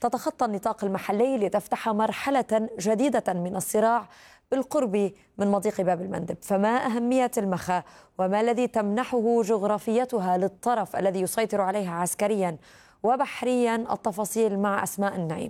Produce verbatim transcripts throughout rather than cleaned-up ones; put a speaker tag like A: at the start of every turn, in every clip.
A: تتخطى النطاق المحلي لتفتح مرحلة جديدة من الصراع بالقرب من مضيق باب المندب. فما أهمية المخا وما الذي تمنحه جغرافيتها للطرف الذي يسيطر عليها عسكريا وبحريا؟ التفاصيل مع أسماء النعيم.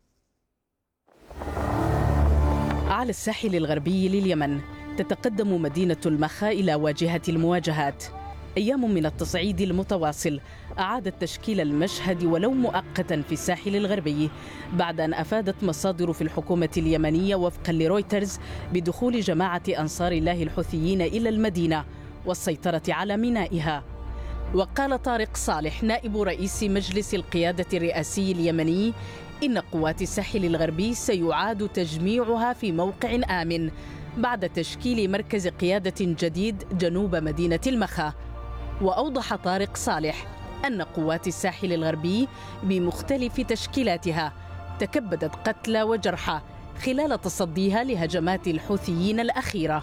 B: على الساحل الغربي لليمن تتقدم مدينة المخا إلى واجهة المواجهات. أيام من التصعيد المتواصل أعادت تشكيل المشهد ولو مؤقتا في الساحل الغربي بعد أن أفادت مصادر في الحكومة اليمنية وفقا لرويترز بدخول جماعة أنصار الله الحوثيين إلى المدينة والسيطرة على مينائها. وقال طارق صالح نائب رئيس مجلس القيادة الرئاسي اليمني إن قوات الساحل الغربي سيعاد تجميعها في موقع آمن بعد تشكيل مركز قيادة جديد جنوب مدينة المخا. وأوضح طارق صالح أن قوات الساحل الغربي بمختلف تشكيلاتها تكبدت قتلى وجرحى خلال تصديها لهجمات الحوثيين الأخيرة.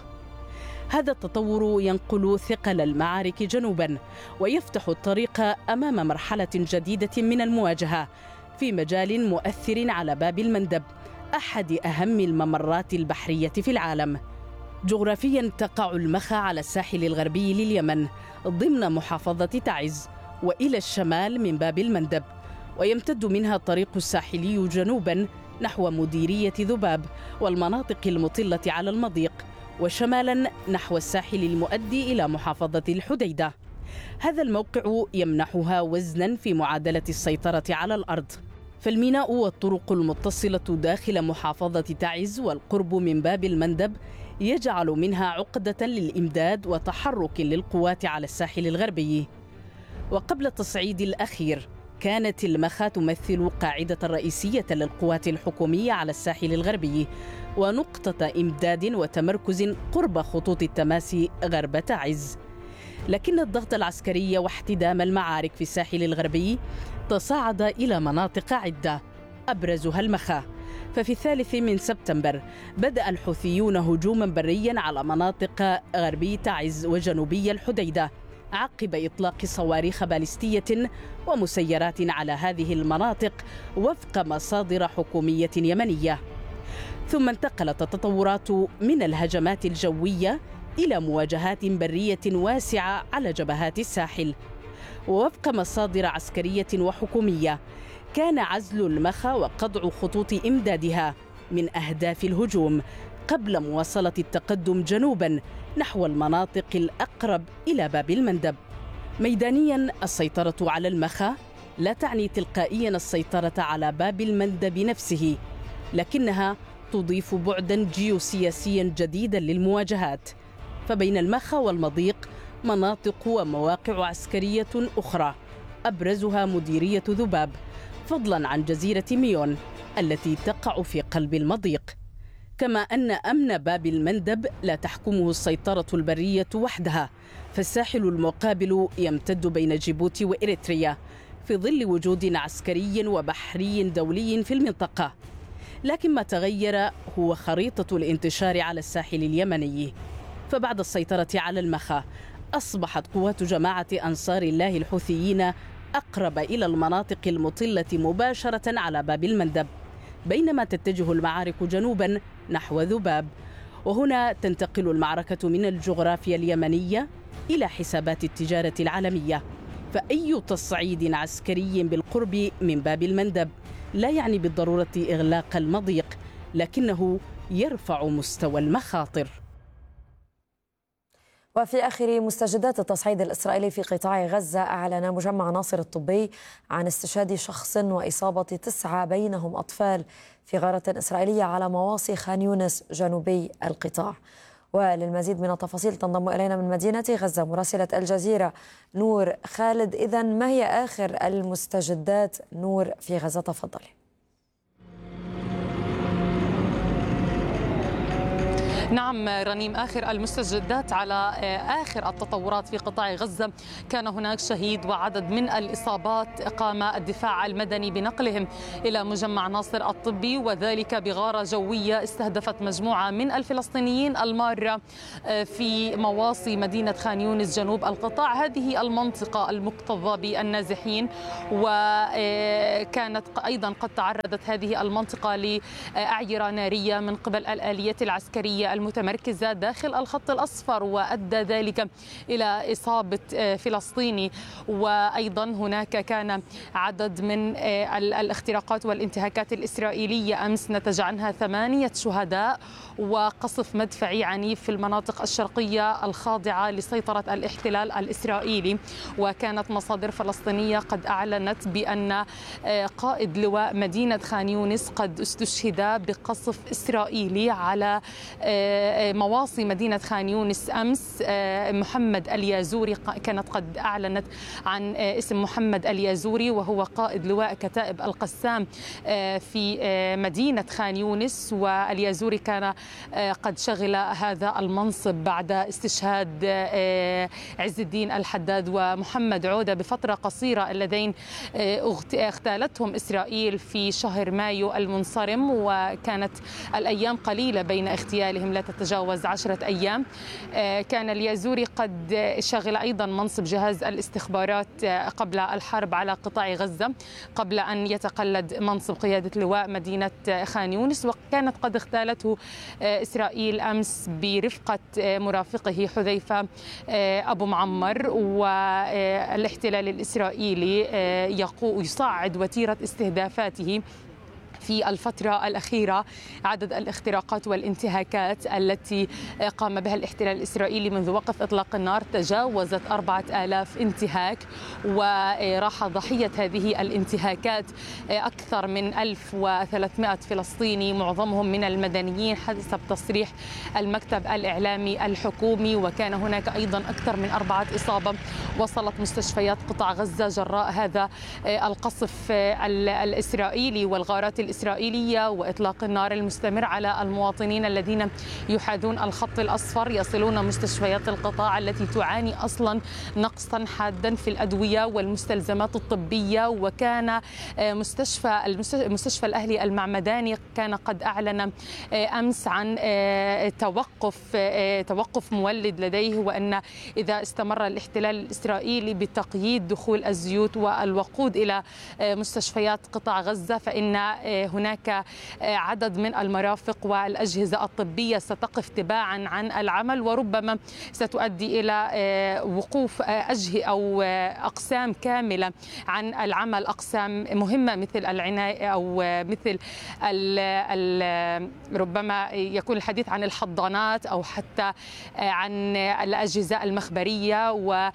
B: هذا التطور ينقل ثقل المعارك جنوبا ويفتح الطريق أمام مرحلة جديدة من المواجهة في مجال مؤثر على باب المندب، أحد أهم الممرات البحرية في العالم. جغرافيا تقع المخا على الساحل الغربي لليمن ضمن محافظة تعز وإلى الشمال من باب المندب، ويمتد منها الطريق الساحلي جنوبا نحو مديرية ذباب والمناطق المطلة على المضيق، وشمالا نحو الساحل المؤدي إلى محافظة الحديدة. هذا الموقع يمنحها وزنا في معادلة السيطرة على الأرض، فالميناء والطرق المتصلة داخل محافظة تعز والقرب من باب المندب يجعل منها عقدة للإمداد وتحرك للقوات على الساحل الغربي. وقبل التصعيد الأخير كانت المخا تمثل قاعدة رئيسية للقوات الحكومية على الساحل الغربي ونقطة إمداد وتمركز قرب خطوط التماس غرب تعز. لكن الضغط العسكري واحتدام المعارك في الساحل الغربي تصاعد إلى مناطق عدة أبرزها المخا. ففي الثالث من سبتمبر بدأ الحوثيون هجوما بريا على مناطق غربي تعز وجنوبي الحديدة عقب إطلاق صواريخ باليستية ومسيرات على هذه المناطق وفق مصادر حكومية يمنية. ثم انتقلت التطورات من الهجمات الجوية إلى مواجهات برية واسعة على جبهات الساحل. ووفق مصادر عسكرية وحكومية كان عزل المخا وقطع خطوط إمدادها من أهداف الهجوم قبل مواصلة التقدم جنوبا نحو المناطق الأقرب إلى باب المندب. ميدانيا السيطرة على المخا لا تعني تلقائيا السيطرة على باب المندب نفسه، لكنها تضيف بعدا جيوسياسيا جديدا للمواجهات. فبين المخا والمضيق مناطق ومواقع عسكرية أخرى أبرزها مديرية ذباب، فضلا عن جزيرة ميون التي تقع في قلب المضيق. كما أن أمن باب المندب لا تحكمه السيطرة البرية وحدها، فالساحل المقابل يمتد بين جيبوتي وإريتريا في ظل وجود عسكري وبحري دولي في المنطقة. لكن ما تغير هو خريطة الانتشار على الساحل اليمني. فبعد السيطرة على المخا أصبحت قوات جماعة أنصار الله الحوثيين أقرب إلى المناطق المطلة مباشرة على باب المندب، بينما تتجه المعارك جنوبا نحو ذباب. وهنا تنتقل المعركة من الجغرافيا اليمنية إلى حسابات التجارة العالمية. فأي تصعيد عسكري بالقرب من باب المندب لا يعني بالضرورة إغلاق المضيق، لكنه يرفع مستوى المخاطر.
A: وفي آخر مستجدات التصعيد الإسرائيلي في قطاع غزة، أعلن مجمع ناصر الطبي عن استشهاد شخص وإصابة تسعة بينهم أطفال في غارة إسرائيلية على مواصي خان يونس جنوبي القطاع. وللمزيد من التفاصيل تنضم إلينا من مدينة غزة مراسلة الجزيرة نور خالد. إذن ما هي آخر المستجدات نور في غزة؟ تفضلي.
C: نعم رنيم، آخر المستجدات على آخر التطورات في قطاع غزة، كان هناك شهيد وعدد من الإصابات قام الدفاع المدني بنقلهم إلى مجمع ناصر الطبي، وذلك بغارة جوية استهدفت مجموعة من الفلسطينيين المارة في مواصي مدينة خان يونس جنوب القطاع. هذه المنطقة المكتظة بالنازحين، وكانت أيضا قد تعرضت هذه المنطقة لأعيرة نارية من قبل الآليات العسكرية المتمركزة داخل الخط الأصفر، وأدى ذلك إلى إصابة فلسطيني. وأيضا هناك كان عدد من الاختراقات والانتهاكات الإسرائيلية أمس نتج عنها ثمانية شهداء وقصف مدفعي عنيف في المناطق الشرقية الخاضعة لسيطرة الاحتلال الإسرائيلي. وكانت مصادر فلسطينية قد أعلنت بأن قائد لواء مدينة خان يونس قد استشهد بقصف إسرائيلي على مواصي مدينة خان يونس أمس. محمد اليازوري كانت قد أعلنت عن اسم محمد اليازوري، وهو قائد لواء كتائب القسام في مدينة خان يونس. واليازوري كان قد شغل هذا المنصب بعد استشهاد عز الدين الحداد ومحمد عودة بفترة قصيرة، اللذين اغتالتهم إسرائيل في شهر مايو المنصرم، وكانت الأيام قليلة بين اغتيالهم لا تتجاوز عشرة أيام. كان اليازوري قد شغل أيضا منصب جهاز الاستخبارات قبل الحرب على قطاع غزة، قبل أن يتقلد منصب قيادة لواء مدينة خان يونس. وكانت قد اغتالته إسرائيل أمس برفقة مرافقه حذيفة أبو معمر. والاحتلال الإسرائيلي يصعد وتيرة استهدافاته في الفترة الأخيرة. عدد الاختراقات والانتهاكات التي قام بها الاحتلال الإسرائيلي منذ وقف إطلاق النار تجاوزت أربعة آلاف انتهاك، وراح ضحية هذه الانتهاكات أكثر من ألف وثلاثمائة فلسطيني، معظمهم من المدنيين حسب تصريح المكتب الإعلامي الحكومي. وكان هناك أيضا أكثر من أربعة إصابة وصلت مستشفيات قطاع غزة جراء هذا القصف الإسرائيلي والغارات الإسرائيلية وإطلاق النار المستمر على المواطنين الذين يحاذون الخط الأصفر، يصلون مستشفيات القطاع التي تعاني أصلا نقصا حادا في الأدوية والمستلزمات الطبية. وكان مستشفى المستشفى الأهلي المعمداني كان قد أعلن أمس عن توقف توقف مولد لديه، وأن إذا استمر الاحتلال الإسرائيلي بتقييد دخول الزيوت والوقود إلى مستشفيات قطاع غزة فإن هناك عدد من المرافق والأجهزة الطبية ستقف تباعا عن العمل، وربما ستؤدي إلى وقوف أجهزة أو أقسام كاملة عن العمل، أقسام مهمة مثل العناية أو مثل ال ال ربما يكون الحديث عن الحضانات أو حتى عن الأجهزة المخبرية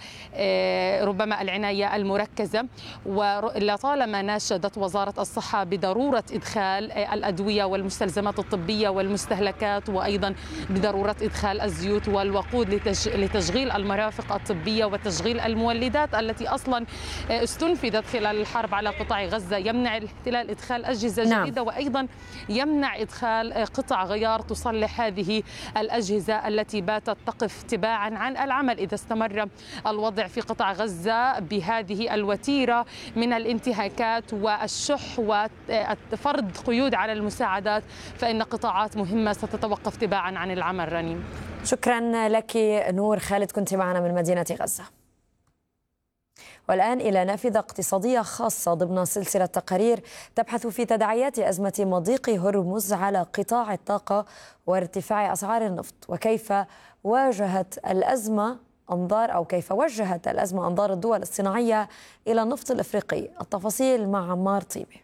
C: وربما العناية المركزة. ولطالما ناشدت وزارة الصحة بضرورة إدخال الأدوية والمستلزمات الطبية والمستهلكات، وأيضا بضرورة إدخال الزيوت والوقود لتشغيل المرافق الطبية وتشغيل المولدات التي أصلا استنفذت خلال الحرب على قطاع غزة. يمنع الاحتلال إدخال أجهزة نعم. جديدة، وأيضا يمنع إدخال قطع غيار تصلح هذه الأجهزة التي باتت تقف تباعا عن العمل. إذا استمر الوضع في قطاع غزة بهذه الوتيرة من الانتهاكات والشح وفرض قيود على المساعدات، فإن قطاعات مهمة ستتوقف تباعا عن العمل. رنيم،
A: شكرا لك نور خالد، كنت معنا من مدينة غزة. والآن إلى نافذة اقتصادية خاصة ضمن سلسلة تقارير تبحث في تداعيات أزمة مضيق هرمز على قطاع الطاقة وارتفاع أسعار النفط، وكيف واجهت الأزمة أنظار أو كيف وجهت الأزمة أنظار الدول الصناعية إلى النفط الإفريقي. التفاصيل مع عمار طيبي.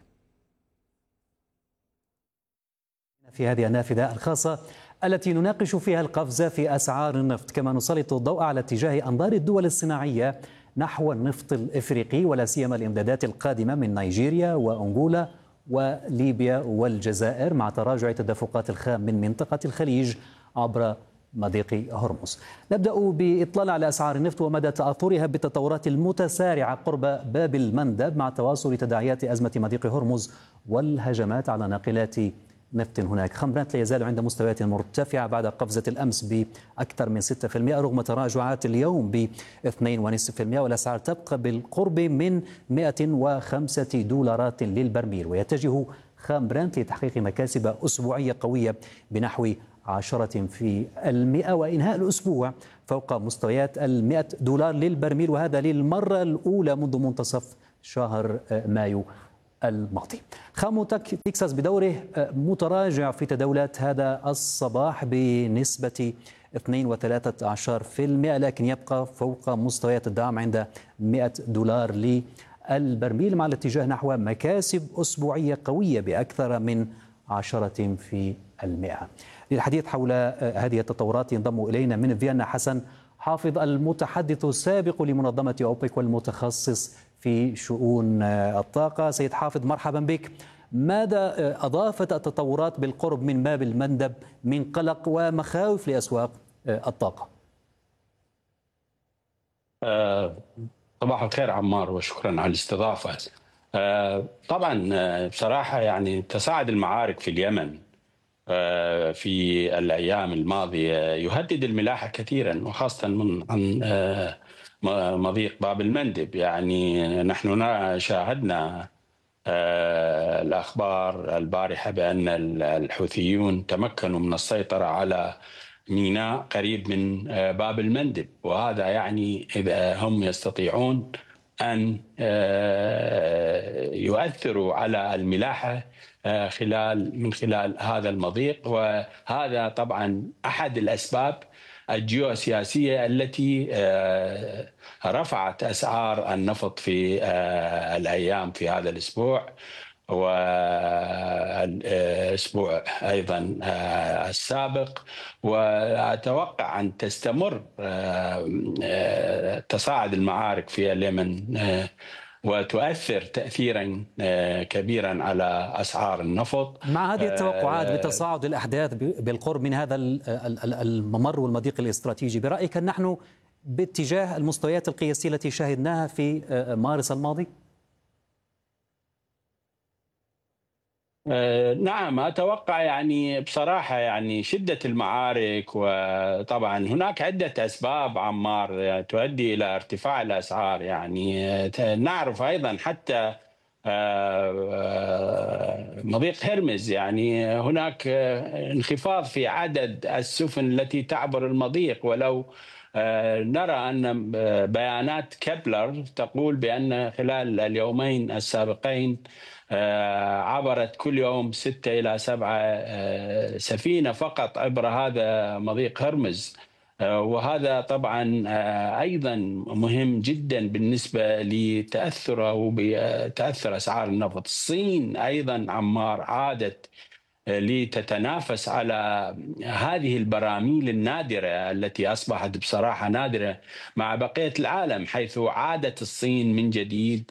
D: في هذه النافذة الخاصة التي نناقش فيها القفز في أسعار النفط، كما نسلط الضوء على اتجاه أنظار الدول الصناعية نحو النفط الإفريقي، ولا سيما الإمدادات القادمة من نيجيريا وأنغولا وليبيا والجزائر، مع تراجع تدفقات الخام من منطقة الخليج عبر مضيق هرمز. نبدأ بإطلال على أسعار النفط ومدى تأثرها بالتطورات المتسارعة قرب باب المندب مع تواصل تداعيات أزمة مضيق هرمز والهجمات على ناقلات نفط هناك. خام برنت لا يزال عند مستويات مرتفعة بعد قفزة الأمس بأكثر من ستة بالمئة رغم تراجعات اليوم ب اثنين فاصلة خمسة بالمئة، والأسعار تبقى بالقرب من مئة وخمسة دولارات للبرميل. ويتجه خام برنت لتحقيق مكاسب أسبوعية قوية بنحو عشرة في المئة، وإنهاء الأسبوع فوق مستويات المئة دولار للبرميل، وهذا للمرة الأولى منذ منتصف شهر مايو الماضي. خام تكساس بدوره متراجع في تداولات هذا الصباح بنسبة اثنين فاصلة ثلاثة عشر بالمئة، لكن يبقى فوق مستويات الدعم عند مئة دولار للبرميل، مع الاتجاه نحو مكاسب أسبوعية قوية بأكثر من عشرة في المئة. للحديث حول هذه التطورات ينضم إلينا من فيينا حسن حافظ، المتحدث السابق لمنظمة أوبك والمتخصص في شؤون الطاقة. سيد حافظ، مرحبا بك. ماذا أضافت التطورات بالقرب من باب المندب من قلق ومخاوف لأسواق الطاقة؟
E: صباح الخير عمار، وشكرا على الاستضافة. طبعا بصراحة يعني تصاعد المعارك في اليمن في الأيام الماضية يهدد الملاحة كثيرا، وخاصة من عن مضيق باب المندب. يعني نحن شاهدنا الأخبار البارحة بأن الحوثيون تمكنوا من السيطرة على ميناء قريب من باب المندب، وهذا يعني إذا هم يستطيعون أن يؤثروا على الملاحة خلال من خلال هذا المضيق. وهذا طبعا أحد الأسباب الجيوسياسية التي رفعت أسعار النفط في الأيام في هذا الأسبوع والأسبوع أيضا السابق. وأتوقع أن تستمر تصاعد المعارك في اليمن وتؤثر تأثيرا كبيرا على أسعار النفط.
D: مع هذه التوقعات بتصاعد الأحداث بالقرب من هذا الممر والمضيق الاستراتيجي، برأيك نحن باتجاه المستويات القياسية التي شاهدناها في مارس الماضي؟
E: نعم، أتوقع يعني بصراحة يعني شدة المعارك، وطبعا هناك عدة أسباب عمار تؤدي إلى ارتفاع الأسعار. يعني نعرف أيضا حتى مضيق هرمز، يعني هناك انخفاض في عدد السفن التي تعبر المضيق، ولو نرى أن بيانات كبلر تقول بأن خلال اليومين السابقين عبرت كل يوم ستة إلى سبعة سفينة فقط عبر هذا مضيق هرمز. وهذا طبعا أيضا مهم جدا بالنسبة لتأثره وبتأثر أسعار النفط. الصين أيضا عمار عادت لتتنافس على هذه البراميل النادرة التي أصبحت بصراحة نادرة مع بقية العالم، حيث عادت الصين من جديد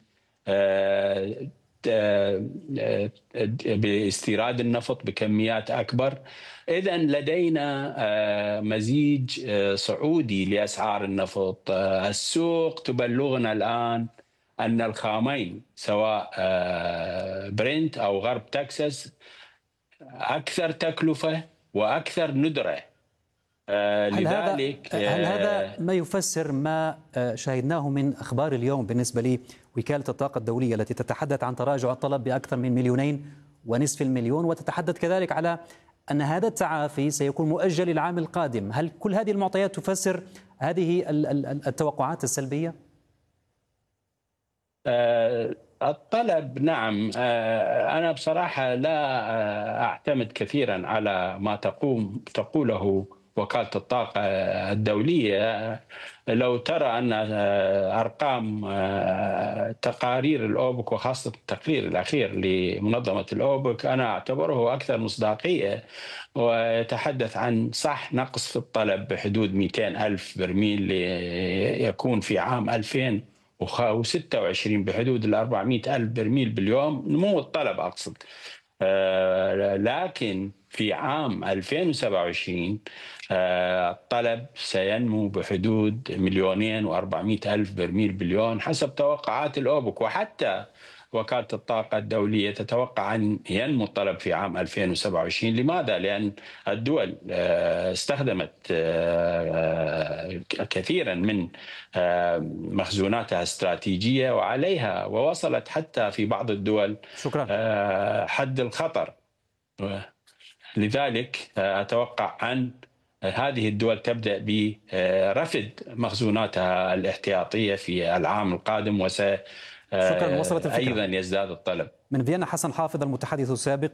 E: باستيراد النفط بكميات أكبر. إذن لدينا مزيج صعودي لأسعار النفط. السوق تبلغنا الآن أن الخامين سواء برنت أو غرب تكساس أكثر تكلفة وأكثر ندرة.
D: هل هذا هل هذا ما يفسر ما شاهدناه من أخبار اليوم بالنسبة لوكالة الطاقة الدولية التي تتحدث عن تراجع الطلب بأكثر من مليونين ونصف المليون، وتتحدث كذلك على أن هذا التعافي سيكون مؤجل العام القادم؟ هل كل هذه المعطيات تفسر هذه التوقعات السلبية؟
E: الطلب نعم. أنا بصراحة لا أعتمد كثيرا على ما تقوم تقوله وكالة الطاقة الدولية. لو ترى أن أرقام تقارير الأوبك وخاصة التقرير الأخير لمنظمة الأوبك أنا أعتبره أكثر مصداقية، ويتحدث عن صح نقص في الطلب بحدود مئتين ألف برميل يكون في عام ألفين وستة وعشرين بحدود أربعمئة ألف برميل باليوم، نمو الطلب أقصد. لكن في عام ألفين وسبعة وعشرين الطلب سينمو بحدود مليونين وأربعمئة ألف برميل باليوم حسب توقعات الأوبك. وحتى وكالة الطاقة الدولية تتوقع أن ينمو الطلب في عام ألفين وسبعة وعشرين. لماذا؟ لأن الدول استخدمت كثيرا من مخزوناتها الاستراتيجية وعليها، ووصلت حتى في بعض الدول
D: شكرا.
E: حد الخطر. لذلك أتوقع أن هذه الدول تبدأ برفد مخزوناتها الاحتياطية في العام القادم، وس
D: شكرا. وصلت الفكرة.
E: أيضا يزداد الطلب.
D: من فيينا حسن حافظ المتحدث السابق